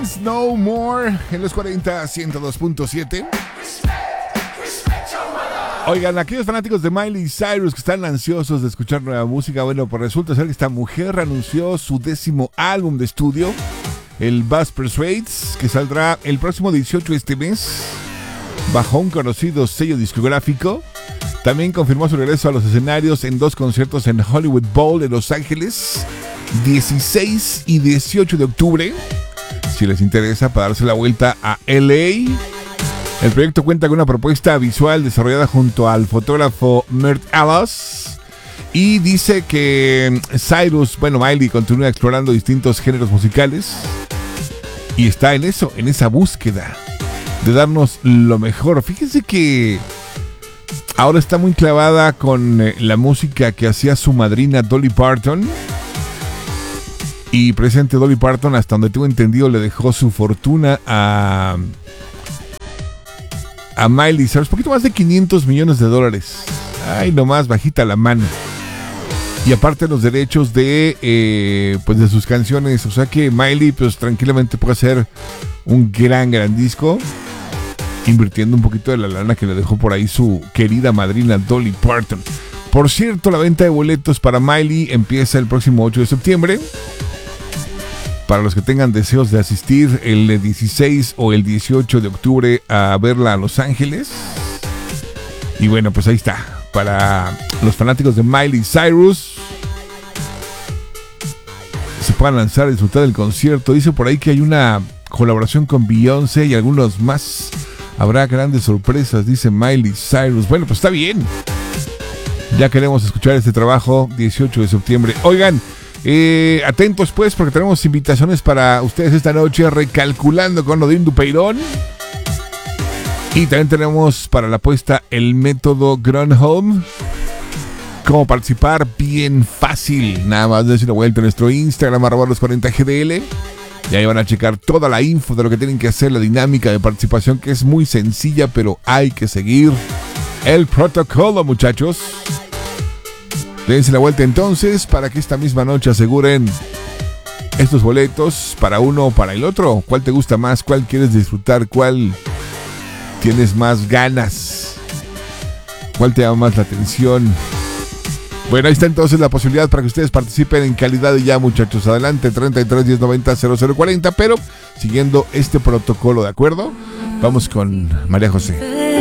Dance No More en los 40 102.7. Oigan, aquellos fanáticos de Miley Cyrus que están ansiosos de escuchar nueva música, bueno, pues resulta ser que esta mujer anunció su 10º álbum de estudio, el Buzz Persuades, que saldrá el próximo 18 de este mes bajo un conocido sello discográfico. También confirmó su regreso a los escenarios en 2 conciertos en Hollywood Bowl de Los Ángeles, 16 y 18 de octubre. Si les interesa, para darse la vuelta a LA. El proyecto cuenta con una propuesta visual desarrollada junto al fotógrafo Mert Alas. Y dice que Miley continúa explorando distintos géneros musicales. Y está en eso, en esa búsqueda de darnos lo mejor. Fíjense que ahora está muy clavada con la música que hacía su madrina Dolly Parton. Y presente Dolly Parton, hasta donde tengo entendido, le dejó su fortuna a Miley Cyrus, poquito más de $500 millones. Ay, nomás bajita la mano. Y aparte los derechos de sus canciones. O sea que Miley pues tranquilamente puede hacer un gran disco, invirtiendo un poquito de la lana que le dejó por ahí su querida madrina Dolly Parton. Por cierto, la venta de boletos para Miley empieza el próximo 8 de septiembre. Para los que tengan deseos de asistir el 16 o el 18 de octubre a verla a Los Ángeles. Y bueno, pues ahí está. Para los fanáticos de Miley Cyrus, se puedan lanzar a disfrutar del concierto. Dice por ahí que hay una colaboración con Beyoncé y algunos más. Habrá grandes sorpresas, dice Miley Cyrus. Bueno, pues está bien. Ya queremos escuchar este trabajo, 18 de septiembre. Oigan, atentos pues, porque tenemos invitaciones para ustedes esta noche, recalculando con Odín Dupeirón. Y también tenemos para la apuesta el método Gronholm. Cómo participar, bien fácil. Nada más darse una vuelta a nuestro Instagram, @los40gdl. Y ahí van a checar toda la info de lo que tienen que hacer, la dinámica de participación, que es muy sencilla, pero hay que seguir el protocolo, muchachos. Dense la vuelta entonces para que esta misma noche aseguren estos boletos para uno o para el otro. ¿Cuál te gusta más? ¿Cuál quieres disfrutar? ¿Cuál tienes más ganas? ¿Cuál te llama más la atención? Bueno, ahí está entonces la posibilidad para que ustedes participen en calidad de ya, muchachos. Adelante, 33 10 90 0040, pero siguiendo este protocolo, ¿de acuerdo? Vamos con María José.